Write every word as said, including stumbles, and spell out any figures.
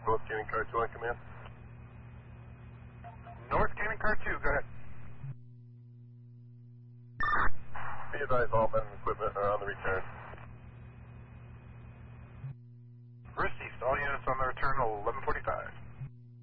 North Cannon Car two on command. North Cannon Car two, go ahead. Be advised all men and equipment are on the return.